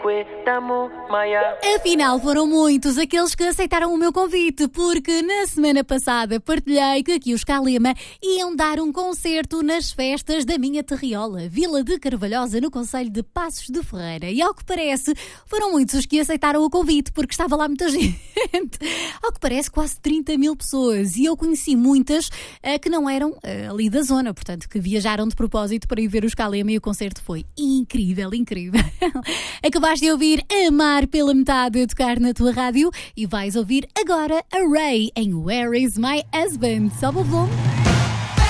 Afinal, foram muitos aqueles que aceitaram o meu convite, porque na semana passada partilhei que aqui os Kalema iam dar um concerto nas festas da minha terriola, Vila de Carvalhosa, no concelho de Passos de Ferreira. E ao que parece, foram muitos os que aceitaram o convite, porque estava lá muita gente. Ao que parece, quase 30 mil pessoas. E eu conheci muitas que não eram ali da zona, portanto, que viajaram de propósito para ir ver os Kalema, e o concerto foi incrível, incrível. Acabaste de ouvir Amar pela Metade a tocar na tua rádio e vais ouvir agora a Ray em Where Is My Husband? Sobe o volume.